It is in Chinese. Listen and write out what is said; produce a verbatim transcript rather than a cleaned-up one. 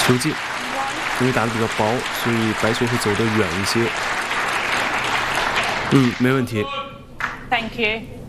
球颈，因为打得比较薄，所以白球会走得远一些。嗯，没问题。 Thank you.